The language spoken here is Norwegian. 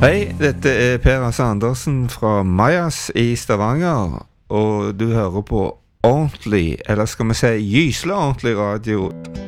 Hei, dette Per Hasse Andersen fra Majas i Stavanger, og du hører på ordentlig, eller skal vi si gyselig ordentlig radio.